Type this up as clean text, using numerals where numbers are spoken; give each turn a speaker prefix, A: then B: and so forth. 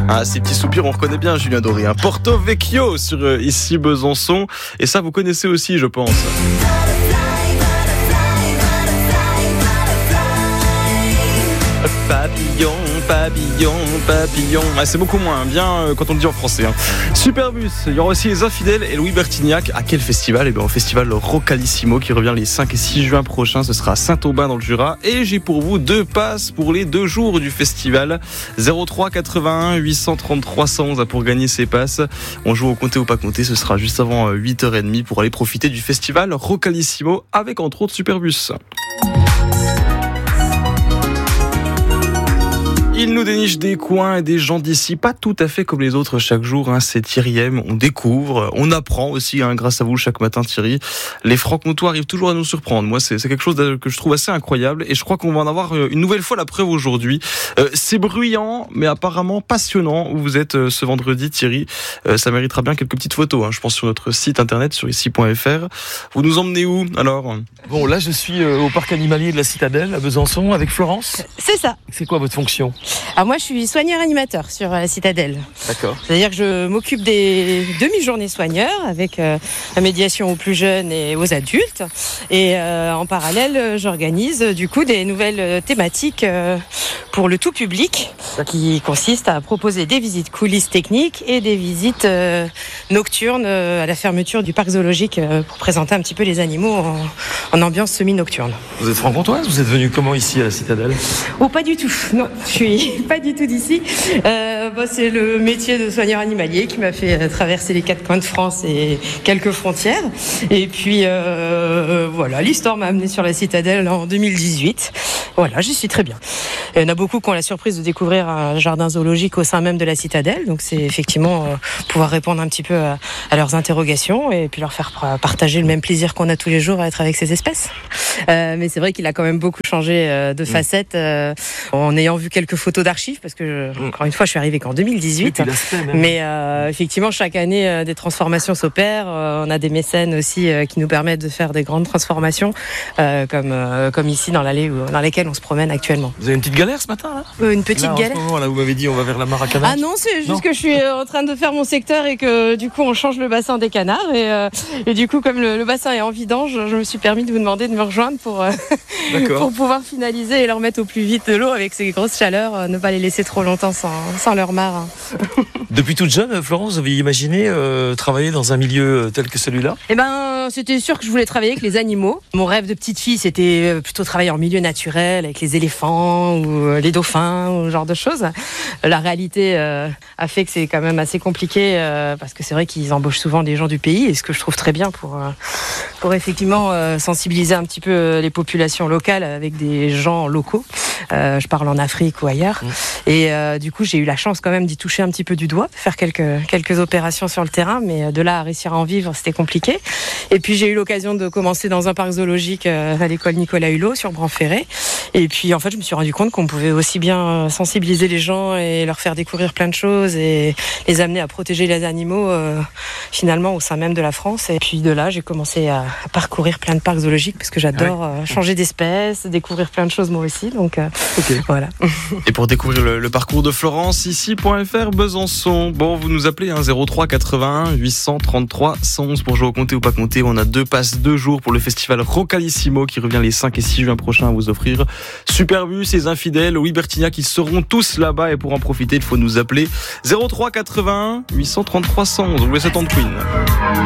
A: Ah, ces petits soupirs, on reconnaît bien Julien Doré. Porto Vecchio sur ici Besançon. Et ça, vous connaissez aussi, je pense. Papillon, papillon, papillon. Ah, c'est beaucoup moins bien quand on le dit en français. Superbus, il y aura aussi les Infidèles et Louis Bertignac. À quel festival ? Eh bien, au festival Rocalissimo qui revient les 5 et 6 juin prochains. Ce sera à Saint-Aubin dans le Jura. Et j'ai pour vous 2 passes pour les 2 jours du festival. 03 81 833 111 pour gagner ces passes. On joue au compter ou pas compter. Ce sera juste avant 8h30 pour aller profiter du festival Rocalissimo avec entre autres Superbus. Il nous déniche des coins et des gens d'ici, pas tout à fait comme les autres chaque jour. C'est Thierry M. On découvre, on apprend aussi grâce à vous chaque matin, Thierry. Les francs-comtois arrivent toujours à nous surprendre. Moi, c'est quelque chose que je trouve assez incroyable et je crois qu'on va en avoir une nouvelle fois la preuve aujourd'hui. C'est bruyant, mais apparemment passionnant où vous êtes ce vendredi, Thierry. Ça méritera bien quelques petites photos, je pense, sur notre site internet, sur ici.fr. Vous nous emmenez où alors ?
B: Bon, là, je suis au parc animalier de la Citadelle à Besançon avec Florence.
C: C'est ça.
B: C'est quoi votre fonction ?
C: Alors moi, je suis soigneur-animateur sur la Citadelle.
B: D'accord.
C: C'est-à-dire que je m'occupe des demi-journées soigneurs avec la médiation aux plus jeunes et aux adultes. Et en parallèle, j'organise du coup des nouvelles thématiques pour le tout public qui consistent à proposer des visites coulisses techniques et des visites nocturnes à la fermeture du parc zoologique pour présenter un petit peu les animaux en ambiance semi-nocturne.
B: Vous êtes franc-comtoise ? Vous êtes venu comment ici à la Citadelle ?
C: Oh, pas du tout. Non, je suis pas du tout d'ici. C'est le métier de soigneur animalier qui m'a fait traverser les 4 coins de France et quelques frontières. Et puis voilà, l'histoire m'a amené sur la Citadelle en 2018. Voilà, j'y suis très bien. Il y en a beaucoup qui ont la surprise de découvrir un jardin zoologique au sein même de la Citadelle. Donc c'est effectivement pouvoir répondre un petit peu à leurs interrogations et puis leur faire partager le même plaisir qu'on a tous les jours à être avec ces espèces. Mais c'est vrai qu'il a quand même beaucoup changé de facettes en ayant vu quelques photos d'archives parce que encore une fois je suis arrivée qu'en 2018. Mais effectivement chaque année des transformations s'opèrent. On a des mécènes aussi qui nous permettent de faire des grandes transformations comme ici dans l'allée dans laquelle on se promène actuellement.
B: Vous avez une petite galère ce matin là ?
C: Une petite galère.
B: En ce moment là vous m'avez dit on va vers la mare à canards.
C: Ah non, c'est juste que je suis en train de faire mon secteur et que du coup on change le bassin des canards et du coup comme le bassin est en vidange, je me suis permis de vous demander de me rejoindre pour pouvoir finaliser et leur mettre au plus vite de l'eau avec ces grosses chaleurs, ne pas les laisser trop longtemps sans leur mare.
B: Depuis toute jeune, Florence, vous avez imaginé travailler dans un milieu tel que celui-là ?
C: Eh ben, c'était sûr que je voulais travailler avec les animaux. Mon rêve de petite fille, c'était plutôt travailler en milieu naturel, avec les éléphants ou les dauphins ou ce genre de choses. La réalité a fait que c'est quand même assez compliqué parce que c'est vrai qu'ils embauchent souvent des gens du pays et ce que je trouve très bien pour effectivement sensibiliser un petit peu les populations locales avec des gens locaux. Je parle en Afrique ou ailleurs. Et du coup, j'ai eu la chance quand même d'y toucher un petit peu du doigt, de faire quelques opérations sur le terrain, mais de là à réussir à en vivre, c'était compliqué. Et puis j'ai eu l'occasion de commencer dans un parc zoologique à l'école Nicolas Hulot sur Bran-Ferré. Et puis en fait, je me suis rendu compte qu'on pouvait aussi bien sensibiliser les gens et leur faire découvrir plein de choses et les amener à protéger les animaux finalement au sein même de la France. Et puis de là, j'ai commencé à parcourir plein de parcs zoologiques parce que j'adore changer d'espèce, découvrir plein de choses moi aussi. Donc voilà.
A: Et pour découvrir le parcours de Florence, ici.fr Besançon. Bon, vous nous appelez 03 81 833 111 pour jouer au compter ou pas compter. On a 2 passes 2 jours pour le festival Rocalissimo qui revient les 5 et 6 juin prochains à vous offrir. Superbus, les Infidèles, Louis Bertignac, ils seront tous là-bas et pour en profiter, il faut nous appeler 03 81 833 111. On vous laisse attendre Queen.